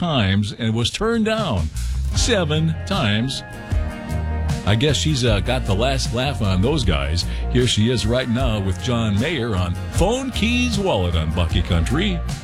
times and was turned down 7 times. I guess she's got the last laugh on those guys. Here she is right now with John Mayer on Phone Keys Wallet on Bucky Country.